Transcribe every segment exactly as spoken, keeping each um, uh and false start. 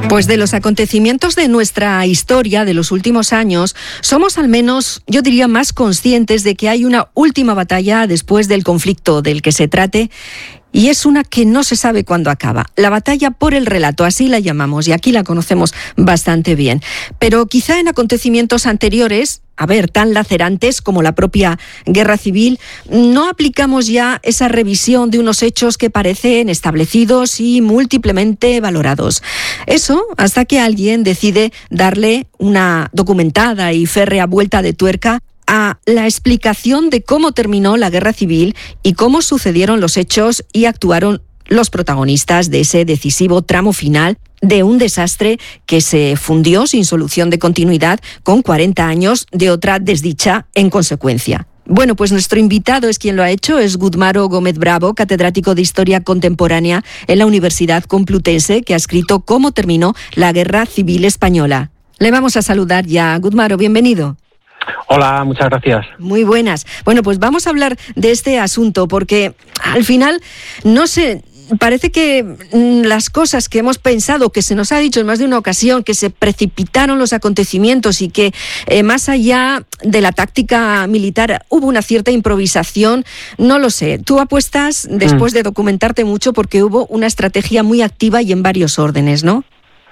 Pues de los acontecimientos de nuestra historia de los últimos años, somos al menos, yo diría, más conscientes de que hay una última batalla después del conflicto del que se trate, y es una que no se sabe cuándo acaba. La batalla por el relato, así la llamamos, y aquí la conocemos bastante bien. Pero quizá en acontecimientos anteriores, a ver, tan lacerantes como la propia guerra civil, no aplicamos ya esa revisión de unos hechos que parecen establecidos y múltiplemente valorados. Eso hasta que alguien decide darle una documentada y férrea vuelta de tuerca a la explicación de cómo terminó la guerra civil y cómo sucedieron los hechos y actuaron los protagonistas de ese decisivo tramo final de un desastre que se fundió sin solución de continuidad con cuarenta años de otra desdicha en consecuencia. Bueno, pues nuestro invitado es quien lo ha hecho, es Gudmaro Gómez Bravo, catedrático de Historia Contemporánea en la Universidad Complutense, que ha escrito Cómo terminó la Guerra Civil Española. Le vamos a saludar ya. Gudmaro, bienvenido. Hola, muchas gracias. Muy buenas. Bueno, pues vamos a hablar de este asunto porque al final, no sé, parece que mm, las cosas que hemos pensado, que se nos ha dicho en más de una ocasión, que se precipitaron los acontecimientos y que eh, más allá de la táctica militar hubo una cierta improvisación, no lo sé. Tú apuestas, después mm. de documentarte mucho, porque hubo una estrategia muy activa y en varios órdenes, ¿no?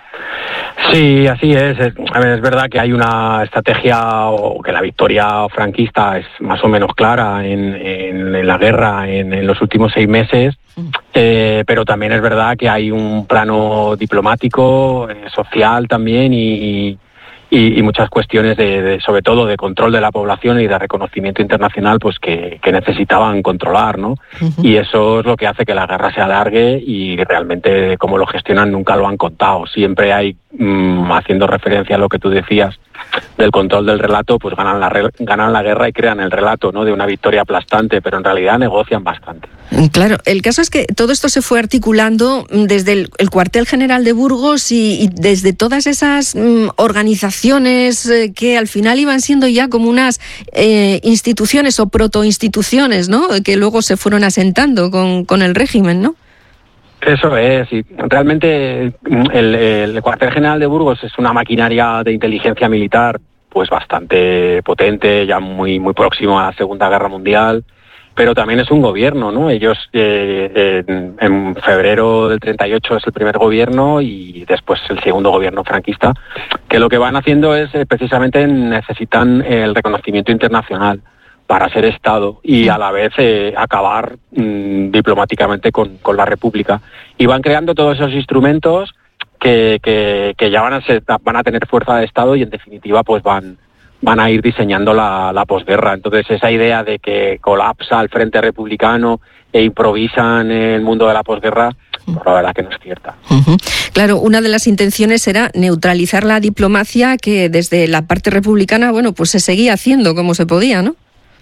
Sí, así es. A ver, es verdad que hay una estrategia, o que la victoria franquista es más o menos clara en, en, en la guerra en, en los últimos seis meses, eh, pero también es verdad que hay un plano diplomático, eh, social también y, y, y muchas cuestiones de, de, sobre todo, de control de la población y de reconocimiento internacional, pues que, que necesitaban controlar, ¿no? Uh-huh. Y eso es lo que hace que la guerra se alargue y realmente cómo lo gestionan nunca lo han contado. Siempre hay, mmm, haciendo referencia a lo que tú decías, del control del relato, pues ganan la, re- ganan la guerra y crean el relato, ¿no?, de una victoria aplastante, pero en realidad negocian bastante. Claro, el caso es que todo esto se fue articulando desde el, el cuartel general de Burgos y, y desde todas esas mm, organizaciones eh, que al final iban siendo ya como unas eh, instituciones o protoinstituciones, ¿no?, que luego se fueron asentando con, con el régimen, ¿no? Eso es, y realmente el, el cuartel general de Burgos es una maquinaria de inteligencia militar pues bastante potente, ya muy muy próximo a la Segunda Guerra Mundial, pero también es un gobierno, ¿no? Ellos eh, en, en febrero del treinta y ocho es el primer gobierno y después el segundo gobierno franquista, que lo que van haciendo es eh, precisamente necesitan el reconocimiento internacional para ser Estado y a la vez eh, acabar mmm, diplomáticamente con, con la República. Y van creando todos esos instrumentos que, que, que ya van a ser, van a tener fuerza de Estado y en definitiva pues van, van a ir diseñando la, la posguerra. Entonces esa idea de que colapsa el Frente Republicano e improvisan en el mundo de la posguerra, pues la verdad que no es cierta. Uh-huh. Claro, una de las intenciones era neutralizar la diplomacia que desde la parte republicana, bueno, pues se seguía haciendo como se podía, ¿no?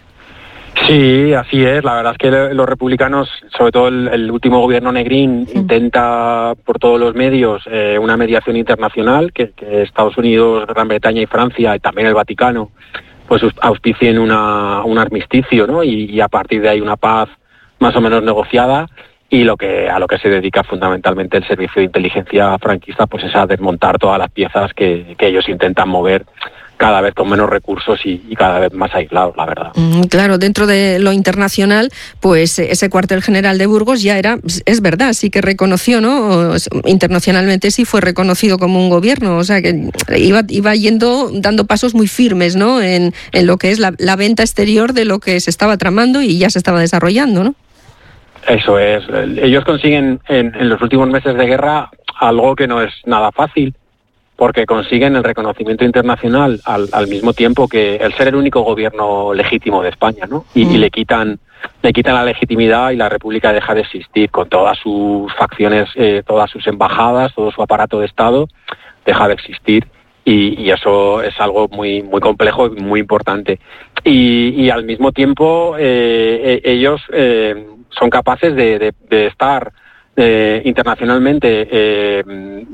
Sí, así es. La verdad es que los republicanos, sobre todo el, el último gobierno Negrín, sí. intenta por todos los medios eh, una mediación internacional, que, que Estados Unidos, Gran Bretaña y Francia, y también el Vaticano, pues auspicien una, un armisticio, ¿no? Y, y a partir de ahí una paz más o menos negociada. Y lo que a lo que se dedica fundamentalmente el servicio de inteligencia franquista, pues es a desmontar todas las piezas que, que ellos intentan mover, cada vez con menos recursos y, y cada vez más aislados, la verdad. Mm, claro, dentro de lo internacional, pues ese cuartel general de Burgos ya era, es verdad, sí que reconoció, ¿no? Internacionalmente sí fue reconocido como un gobierno, o sea que iba, iba yendo, dando pasos muy firmes, ¿no? En, en lo que es la, la venta exterior de lo que se estaba tramando y ya se estaba desarrollando, ¿no? Eso es. Ellos consiguen en, en los últimos meses de guerra algo que no es nada fácil, porque consiguen el reconocimiento internacional al, al mismo tiempo que el ser el único gobierno legítimo de España, ¿no? Y, mm. y le quitan le quitan la legitimidad y la República deja de existir con todas sus facciones, eh, todas sus embajadas, todo su aparato de Estado deja de existir. Y, y eso es algo muy muy complejo y muy importante. Y, y al mismo tiempo eh, ellos eh, son capaces de, de, de estar eh, internacionalmente eh,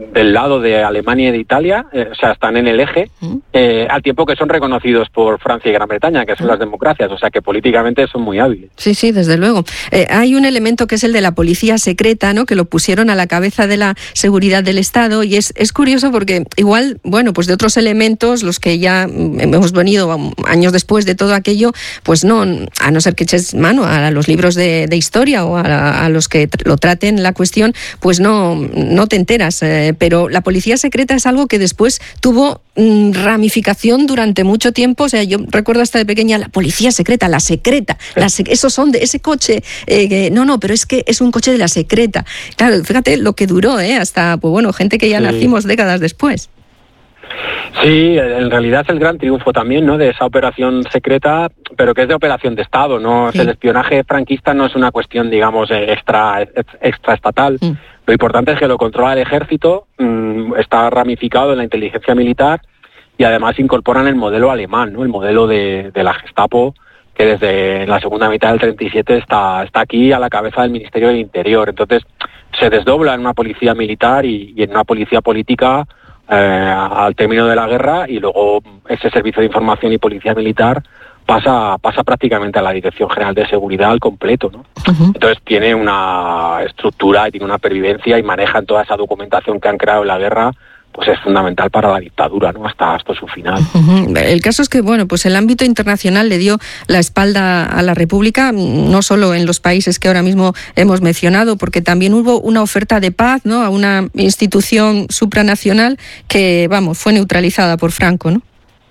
del lado de Alemania y de Italia, eh, o sea, están en el eje, eh, al tiempo que son reconocidos por Francia y Gran Bretaña, que son las democracias, o sea, que políticamente son muy hábiles. Sí, sí, desde luego. Eh, hay un elemento que es el de la policía secreta, ¿no?, que lo pusieron a la cabeza de la seguridad del Estado, y es, es curioso porque igual, bueno, pues de otros elementos, los que ya hemos venido años después de todo aquello, pues no, a no ser que eches mano a los libros de, de historia o a, a los que lo traten la cuestión, pues no, no te enteras. Eh, pero la policía secreta es algo que después tuvo mm, ramificación durante mucho tiempo. O sea, yo recuerdo hasta de pequeña la policía secreta, la secreta, la sec- esos son de ese coche. Eh, que, no, no, pero es que es un coche de la secreta. Claro, fíjate lo que duró, ¿eh? Hasta, pues bueno, gente que ya sí. nacimos décadas después. Sí, en realidad es el gran triunfo también, ¿no?, de esa operación secreta, pero que es de operación de Estado, ¿no? Sí. El espionaje franquista no es una cuestión, digamos, extra extraestatal. Mm. Lo importante es que lo controla el ejército, mmm, está ramificado en la inteligencia militar y además incorporan el modelo alemán, ¿no?, el modelo de, de la Gestapo, que desde la segunda mitad del treinta y siete está, está aquí a la cabeza del Ministerio del Interior. Entonces se desdobla en una policía militar y, y en una policía política Eh, al término de la guerra, y luego ese servicio de información y policía militar pasa pasa prácticamente a la Dirección General de Seguridad al completo, ¿no? Uh-huh. Entonces tiene una estructura y tiene una pervivencia y manejan toda esa documentación que han creado en la guerra, pues es fundamental para la dictadura, ¿no?, hasta, hasta su final. Uh-huh. El caso es que, bueno, pues el ámbito internacional le dio la espalda a la República, no solo en los países que ahora mismo hemos mencionado, porque también hubo una oferta de paz, ¿no?, a una institución supranacional que, vamos, fue neutralizada por Franco, ¿no?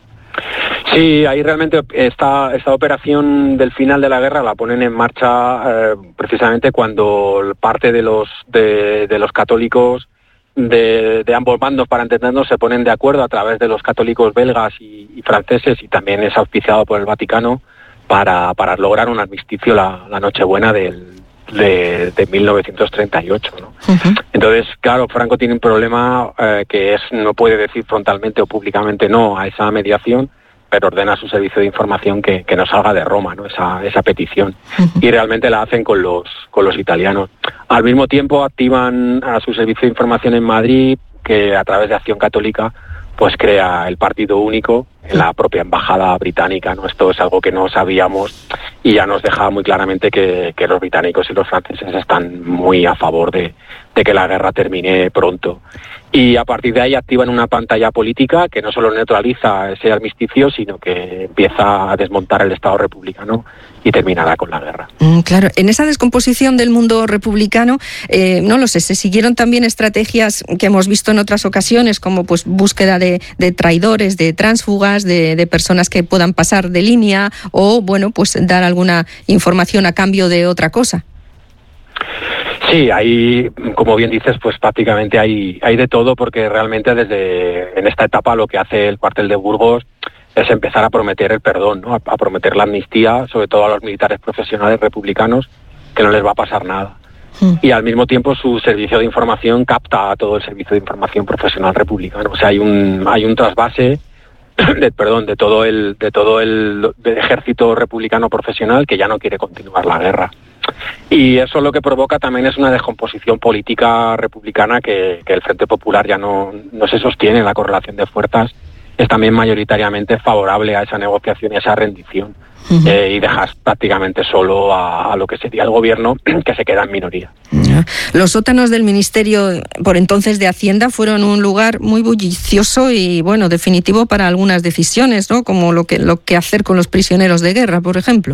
Sí, ahí realmente esta, esta operación del final de la guerra la ponen en marcha eh, precisamente cuando parte de los, de, de los católicos De, de ambos bandos, para entendernos, se ponen de acuerdo a través de los católicos belgas y, y franceses, y también es auspiciado por el Vaticano para, para lograr un armisticio la, la Nochebuena del, de, de mil novecientos treinta y ocho, ¿no? Uh-huh. Entonces, claro, Franco tiene un problema eh, que es no puede decir frontalmente o públicamente no a esa mediación, pero ordena a su servicio de información que, que no salga de Roma, ¿no?, esa, esa petición. Uh-huh. Y realmente la hacen con los, con los italianos. Al mismo tiempo activan a su servicio de información en Madrid, que a través de Acción Católica pues crea el partido único en la propia embajada británica, ¿no? Esto es algo que no sabíamos y ya nos deja muy claramente que, que los británicos y los franceses están muy a favor de, de que la guerra termine pronto. Y a partir de ahí activan una pantalla política que no solo neutraliza ese armisticio, sino que empieza a desmontar el Estado republicano y terminará con la guerra. Mm, claro, en esa descomposición del mundo republicano, eh, no lo sé, se siguieron también estrategias que hemos visto en otras ocasiones, como pues búsqueda de, de traidores, de tránsfugas, de, de personas que puedan pasar de línea, o bueno, pues dar alguna información a cambio de otra cosa. Sí, ahí, como bien dices, pues prácticamente hay, hay de todo, porque realmente desde en esta etapa lo que hace el cuartel de Burgos es empezar a prometer el perdón, ¿no?, a, a prometer la amnistía, sobre todo a los militares profesionales republicanos, que no les va a pasar nada. Mm. Y al mismo tiempo su servicio de información capta a todo el servicio de información profesional republicano. O sea, hay un hay un trasvase de, perdón, de todo el de todo el del ejército republicano profesional que ya no quiere continuar la guerra. Y eso lo que provoca también es una descomposición política republicana, que, que el Frente Popular ya no, no se sostiene, la correlación de fuerzas es también mayoritariamente favorable a esa negociación y a esa rendición. Uh-huh. eh, y dejas prácticamente solo a, a lo que sería el gobierno, que se queda en minoría. Los sótanos del Ministerio, por entonces de Hacienda, fueron un lugar muy bullicioso y, bueno, definitivo para algunas decisiones, ¿no?, como lo que, lo que hacer con los prisioneros de guerra, por ejemplo.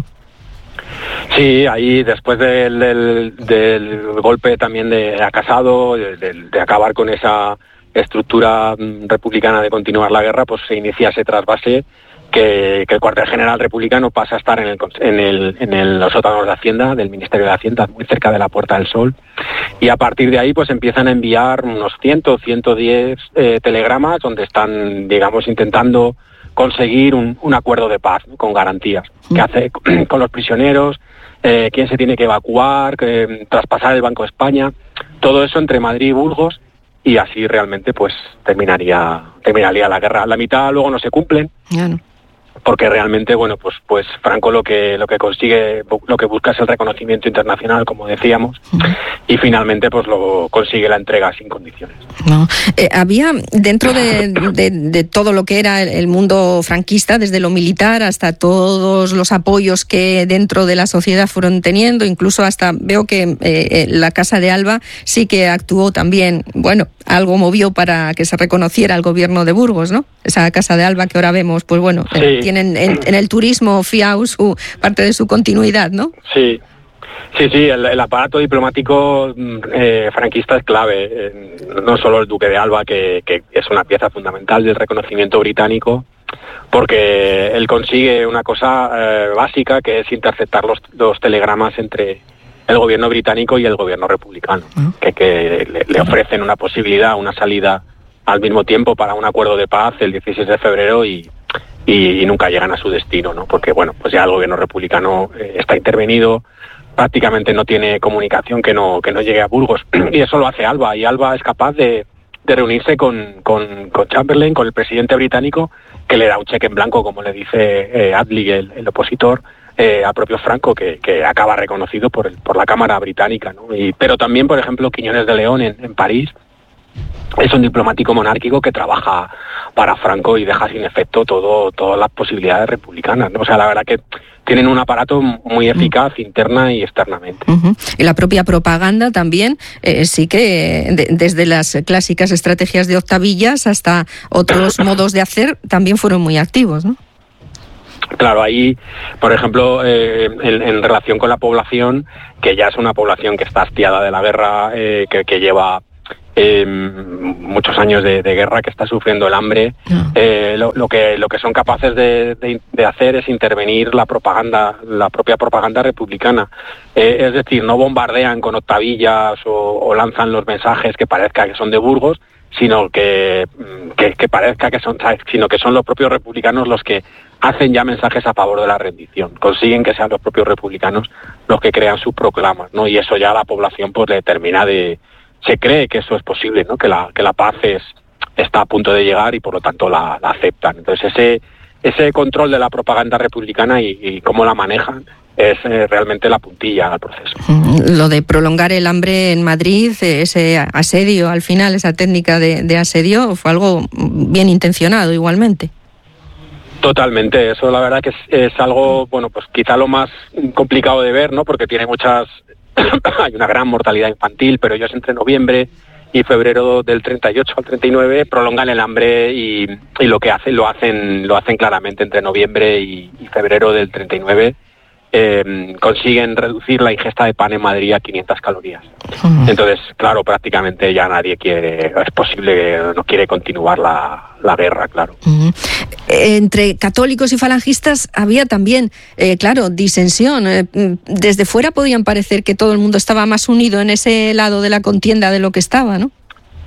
Sí, ahí después del, del, del golpe también de a Casado, de, de, de acabar con esa estructura republicana de continuar la guerra, pues se inicia ese trasvase que, que el cuartel general republicano pasa a estar en, el, en, el, en el, los sótanos de Hacienda, del Ministerio de Hacienda, muy cerca de la Puerta del Sol, y a partir de ahí pues empiezan a enviar unos cien, ciento diez eh, telegramas donde están, digamos, intentando conseguir un, un acuerdo de paz, ¿no?, con garantías, que hace con los prisioneros, eh, quién se tiene que evacuar, que, traspasar el Banco de España, todo eso entre Madrid y Burgos, y así realmente pues terminaría terminaría la guerra. La mitad luego no se cumplen, yeah, no. porque realmente, bueno, pues pues Franco lo que lo que consigue, lo que busca es el reconocimiento internacional, como decíamos, uh-huh. y finalmente pues lo consigue la entrega sin condiciones. No. Eh, había dentro de, de, de todo lo que era el mundo franquista, desde lo militar hasta todos los apoyos que dentro de la sociedad fueron teniendo, incluso hasta veo que eh, la Casa de Alba sí que actuó también, bueno, algo movió para que se reconociera el gobierno de Burgos, ¿no? Esa Casa de Alba que ahora vemos, pues bueno, sí. eh, tienen en, en el turismo fiao su parte de su continuidad, ¿no? Sí. Sí, sí, el, el aparato diplomático eh, franquista es clave. Eh, no solo el duque de Alba, que, que es una pieza fundamental del reconocimiento británico, porque él consigue una cosa eh, básica, que es interceptar los, los telegramas entre el gobierno británico y el gobierno republicano, uh-huh. que, que le, le ofrecen una posibilidad, una salida al mismo tiempo para un acuerdo de paz el dieciséis de febrero y, y, y nunca llegan a su destino, ¿no? Porque, bueno, pues ya el gobierno republicano eh, está intervenido, prácticamente no tiene comunicación que no que no llegue a Burgos, y eso lo hace Alba, y Alba es capaz de, de reunirse con, con, con Chamberlain, con el presidente británico, que le da un cheque en blanco, como le dice eh, Attlee, el, el opositor, eh, al propio Franco, que, que acaba reconocido por el, por la Cámara Británica, ¿no? Y, pero también, por ejemplo, Quiñones de León en, en París es un diplomático monárquico que trabaja para Franco y deja sin efecto todo todas las posibilidades republicanas, ¿no? O sea, la verdad que tienen un aparato muy eficaz uh-huh. interna y externamente. Uh-huh. Y la propia propaganda también, eh, sí que de, desde las clásicas estrategias de octavillas hasta otros modos de hacer, también fueron muy activos, ¿no? Claro, ahí, por ejemplo, eh, en, en relación con la población, que ya es una población que está hastiada de la guerra, eh, que, que lleva Eh, muchos años de, de guerra, que está sufriendo el hambre, no. eh, lo, lo que lo que son capaces de, de, de hacer es intervenir la propaganda, la propia propaganda republicana. Eh, es decir, no bombardean con octavillas o, o lanzan los mensajes que parezca que son de Burgos, sino que, que, que parezca que son, sino que son los propios republicanos los que hacen ya mensajes a favor de la rendición. Consiguen que sean los propios republicanos los que crean sus proclamas, ¿no? Y eso ya a la población pues le termina de se cree que eso es posible, ¿no? Que la que la paz es, está a punto de llegar y por lo tanto la, la aceptan. Entonces ese ese control de la propaganda republicana y, y cómo la manejan es eh, realmente la puntilla al proceso. Lo de prolongar el hambre en Madrid, ese asedio al final, esa técnica de, de asedio, fue algo bien intencionado igualmente. Totalmente, eso la verdad que es, es algo, bueno, pues quizá lo más complicado de ver, ¿no? Porque tiene muchas hay una gran mortalidad infantil, pero ellos entre noviembre y febrero del treinta y ocho al treinta y nueve prolongan el hambre y, y lo que hacen lo hacen lo hacen claramente entre noviembre y, y febrero del treinta y nueve. Eh, consiguen reducir la ingesta de pan en Madrid a quinientas calorías. Uh-huh. Entonces, claro, prácticamente ya nadie quiere, es posible, no quiere continuar la, la guerra, claro. Uh-huh. Entre católicos y falangistas había también, eh, claro, disensión. Eh, desde fuera podían parecer que todo el mundo estaba más unido en ese lado de la contienda de lo que estaba, ¿no?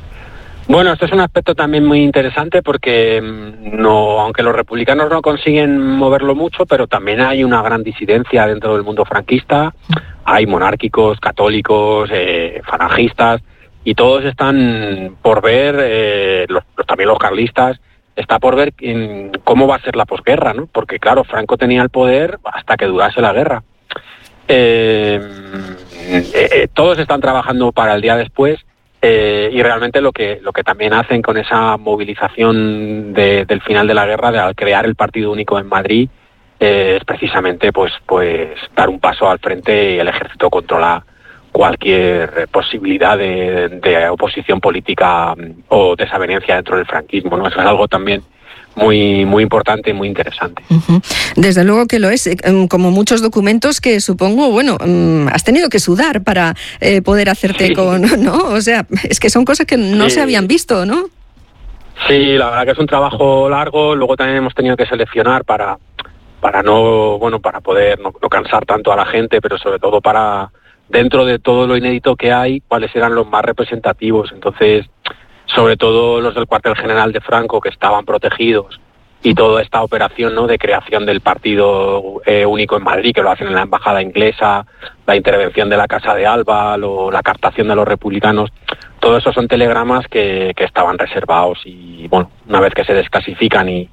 Bueno, esto es un aspecto también muy interesante porque no, aunque los republicanos no consiguen moverlo mucho, pero también hay una gran disidencia dentro del mundo franquista. Hay monárquicos, católicos, eh, falangistas, y todos están por ver, eh, los, también los carlistas, está por ver en cómo va a ser la posguerra, ¿no? Porque claro, Franco tenía el poder hasta que durase la guerra. Eh, eh, eh, todos están trabajando para el día después. Eh, y realmente lo que lo que también hacen con esa movilización de, del final de la guerra, de al crear el partido único en Madrid, eh, es precisamente pues pues dar un paso al frente y el ejército controla cualquier posibilidad de, de oposición política o desavenencia dentro del franquismo, ¿no? Eso es algo también muy muy importante y muy interesante. Uh-huh. Desde luego que lo es, como muchos documentos que supongo, bueno, has tenido que sudar para eh, poder hacerte sí. con, ¿no? O sea, es que son cosas que no sí. se habían visto, ¿no? Sí, la verdad que es un trabajo largo. Luego también hemos tenido que seleccionar para para no, bueno, para poder no, no cansar tanto a la gente, pero sobre todo para, dentro de todo lo inédito que hay, cuáles eran los más representativos. Entonces, sobre todo los del cuartel general de Franco, que estaban protegidos, y toda esta operación, ¿no?, de creación del partido eh, único en Madrid, que lo hacen en la embajada inglesa, la intervención de la Casa de Alba, lo, la captación de los republicanos, todo eso son telegramas que, que estaban reservados y, bueno, una vez que se desclasifican y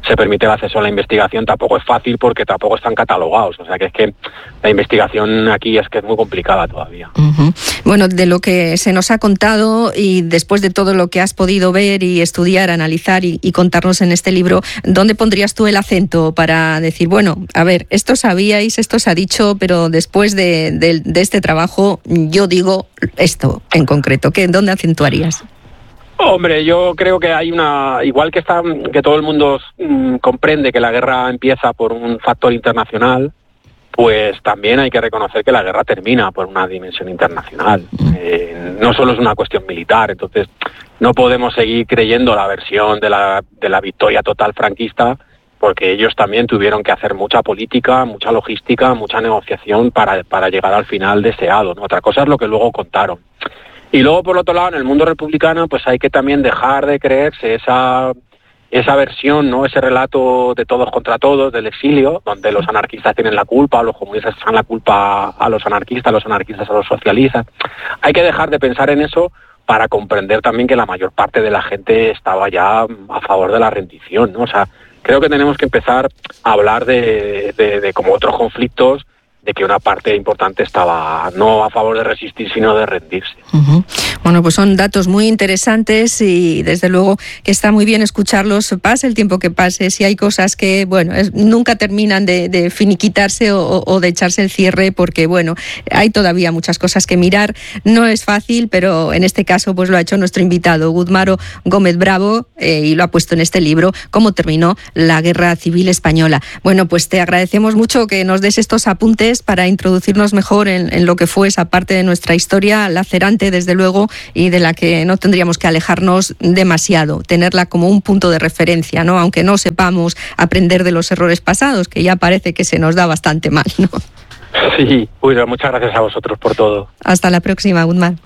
se permite el acceso a la investigación, tampoco es fácil porque tampoco están catalogados. O sea que es que la investigación aquí es que es muy complicada todavía. Uh-huh. Bueno, de lo que se nos ha contado y después de todo lo que has podido ver y estudiar, analizar y, y contarnos en este libro, ¿dónde pondrías tú el acento para decir, bueno, a ver, esto sabíais, esto se ha dicho, pero después de, de, de este trabajo yo digo esto en concreto? ¿Qué, ¿Dónde acentuarías? Hombre, yo creo que hay una... Igual que está que todo el mundo mmm, comprende que la guerra empieza por un factor internacional, pues también hay que reconocer que la guerra termina por una dimensión internacional. Eh, no solo es una cuestión militar, entonces no podemos seguir creyendo la versión de la, de la victoria total franquista, porque ellos también tuvieron que hacer mucha política, mucha logística, mucha negociación para, para llegar al final deseado, ¿no? Otra cosa es lo que luego contaron. Y luego, por otro lado, en el mundo republicano, pues hay que también dejar de creerse esa... esa versión, ¿no? Ese relato de todos contra todos, del exilio, donde los anarquistas tienen la culpa, los comunistas echan la culpa a los anarquistas, los anarquistas a los socialistas. Hay que dejar de pensar en eso para comprender también que la mayor parte de la gente estaba ya a favor de la rendición, ¿no? O sea, creo que tenemos que empezar a hablar de, de, de como otros conflictos, de que una parte importante estaba no a favor de resistir, sino de rendirse. Uh-huh. Bueno, pues son datos muy interesantes y desde luego que está muy bien escucharlos, pase el tiempo que pase, si hay cosas que, bueno, es, nunca terminan de, de finiquitarse o, o de echarse el cierre, porque, bueno, hay todavía muchas cosas que mirar, no es fácil, pero en este caso pues lo ha hecho nuestro invitado, Gudmaro Gómez Bravo, eh, y lo ha puesto en este libro, Cómo terminó la Guerra Civil Española. Bueno, pues te agradecemos mucho que nos des estos apuntes para introducirnos mejor en, en lo que fue esa parte de nuestra historia lacerante, desde luego, y de la que no tendríamos que alejarnos demasiado, tenerla como un punto de referencia, ¿no? Aunque no sepamos aprender de los errores pasados, que ya parece que se nos da bastante mal, ¿no? Sí, bueno, muchas gracias a vosotros por todo. Hasta la próxima, Gudmar.